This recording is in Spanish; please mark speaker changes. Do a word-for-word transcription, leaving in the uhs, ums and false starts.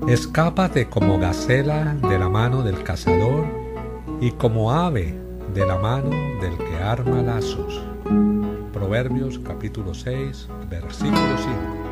Speaker 1: Escápate como gacela de la mano del cazador y como ave de la mano del que arma lazos. Proverbios capítulo seis, versículo cinco.